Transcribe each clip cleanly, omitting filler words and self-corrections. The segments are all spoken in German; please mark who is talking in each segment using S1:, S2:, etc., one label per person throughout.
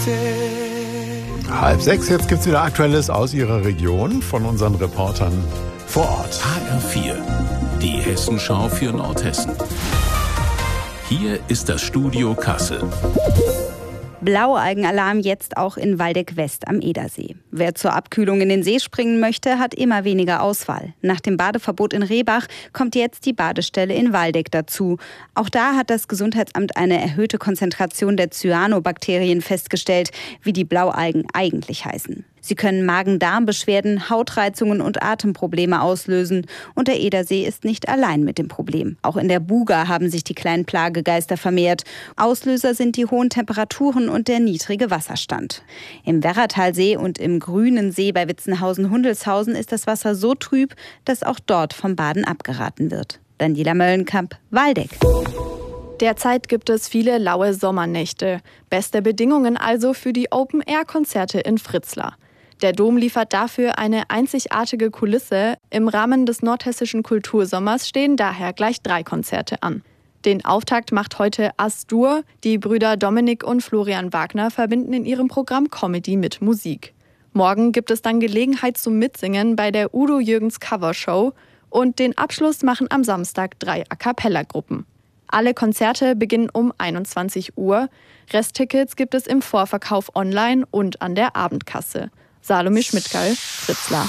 S1: 5:30, jetzt gibt's wieder Aktuelles aus Ihrer Region von unseren Reportern vor Ort.
S2: HR4, die Hessenschau für Nordhessen. Hier ist das Studio Kassel.
S3: Blaualgenalarm jetzt auch in Waldeck-West am Edersee. Wer zur Abkühlung in den See springen möchte, hat immer weniger Auswahl. Nach dem Badeverbot in Rehbach kommt jetzt die Badestelle in Waldeck dazu. Auch da hat das Gesundheitsamt eine erhöhte Konzentration der Cyanobakterien festgestellt, wie die Blaualgen eigentlich heißen. Sie können Magen-Darm-Beschwerden, Hautreizungen und Atemprobleme auslösen. Und der Edersee ist nicht allein mit dem Problem. Auch in der Buga haben sich die kleinen Plagegeister vermehrt. Auslöser sind die hohen Temperaturen und der niedrige Wasserstand. Im Werratalsee und im Grünen See bei Witzenhausen-Hundelshausen ist das Wasser so trüb, dass auch dort vom Baden abgeraten wird. Daniela Möllenkamp, Waldeck.
S4: Derzeit gibt es viele laue Sommernächte. Beste Bedingungen also für die Open-Air-Konzerte in Fritzlar. Der Dom liefert dafür eine einzigartige Kulisse. Im Rahmen des nordhessischen Kultursommers stehen daher gleich 3 Konzerte an. Den Auftakt macht heute As-Dur. Die Brüder Dominik und Florian Wagner verbinden in ihrem Programm Comedy mit Musik. Morgen gibt es dann Gelegenheit zum Mitsingen bei der Udo Jürgens Covershow. Und den Abschluss machen am Samstag 3 A-Cappella-Gruppen. Alle Konzerte beginnen um 21 Uhr. Resttickets gibt es im Vorverkauf online und an der Abendkasse. Salome Schmidtgall, Fritzlar.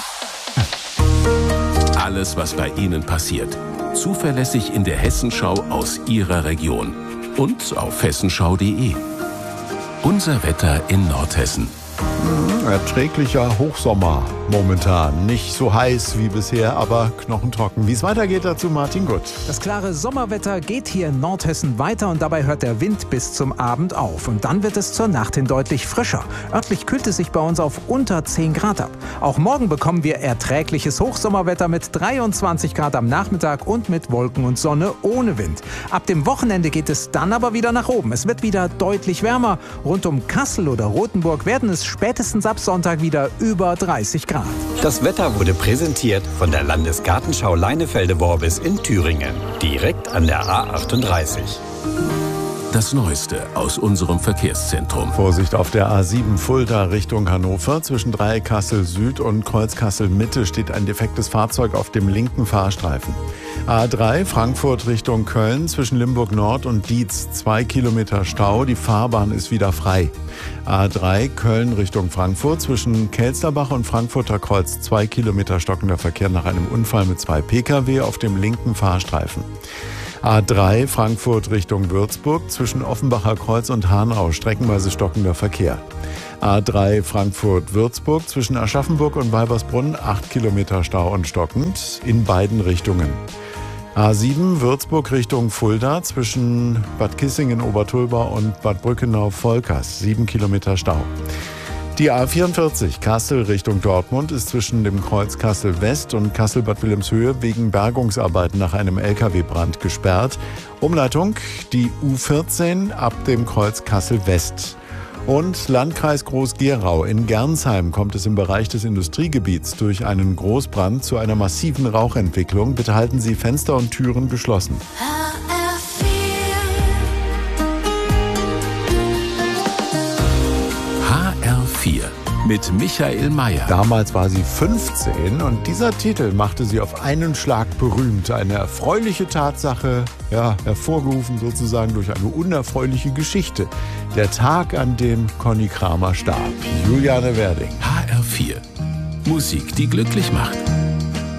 S2: Alles, was bei Ihnen passiert. Zuverlässig in der Hessenschau aus Ihrer Region. Und auf hessenschau.de. Unser Wetter in Nordhessen.
S1: Erträglicher Hochsommer momentan. Nicht so heiß wie bisher, aber knochentrocken. Wie es weitergeht, dazu Martin Gutt.
S5: Das klare Sommerwetter geht hier in Nordhessen weiter und dabei hört der Wind bis zum Abend auf. Und dann wird es zur Nacht hin deutlich frischer. Örtlich kühlt es sich bei uns auf unter 10 Grad ab. Auch morgen bekommen wir erträgliches Hochsommerwetter mit 23 Grad am Nachmittag und mit Wolken und Sonne ohne Wind. Ab dem Wochenende geht es dann aber wieder nach oben. Es wird wieder deutlich wärmer. Rund um Kassel oder Rothenburg werden es spätestens ab Sonntag wieder über 30 Grad.
S6: Das Wetter wurde präsentiert von der Landesgartenschau Leinefelde-Worbis in Thüringen, direkt an der A38.
S2: Das Neueste aus unserem Verkehrszentrum.
S1: Vorsicht auf der A7 Fulda Richtung Hannover. Zwischen Dreieck Kassel Süd und Kreuz Kassel Mitte steht ein defektes Fahrzeug auf dem linken Fahrstreifen. A3 Frankfurt Richtung Köln zwischen Limburg Nord und Dietz 2 Kilometer Stau. Die Fahrbahn ist wieder frei. A3 Köln Richtung Frankfurt zwischen Kelsterbach und Frankfurter Kreuz 2 Kilometer stockender Verkehr nach einem Unfall mit 2 Pkw auf dem linken Fahrstreifen. A3 Frankfurt Richtung Würzburg zwischen Offenbacher Kreuz und Hanau streckenweise stockender Verkehr. A3 Frankfurt-Würzburg zwischen Aschaffenburg und Weibersbrunn 8 Kilometer Stau und stockend in beiden Richtungen. A7 Würzburg Richtung Fulda zwischen Bad Kissingen-Obertulba und Bad Brückenau-Volkers 7 Kilometer Stau. Die A44 Kassel Richtung Dortmund ist zwischen dem Kreuz Kassel West und Kassel-Bad Wilhelmshöhe wegen Bergungsarbeiten nach einem Lkw-Brand gesperrt. Umleitung die U14 ab dem Kreuz Kassel West. Und Landkreis Groß-Gerau in Gernsheim kommt es im Bereich des Industriegebiets durch einen Großbrand zu einer massiven Rauchentwicklung. Bitte halten Sie Fenster und Türen geschlossen.
S2: HR4 mit Michael Mayer.
S1: Damals war sie 15 und dieser Titel machte sie auf einen Schlag berühmt. Eine erfreuliche Tatsache, hervorgerufen sozusagen durch eine unerfreuliche Geschichte. Der Tag, an dem Conny Kramer starb. Juliane Werding.
S2: HR4. Musik, die glücklich macht.